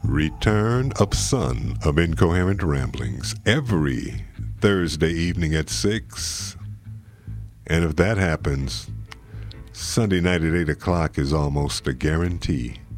Return of Son of Incoherent Ramblings every Thursday evening at 6. And if that happens, Sunday night at 8 o'clock is almost a guarantee.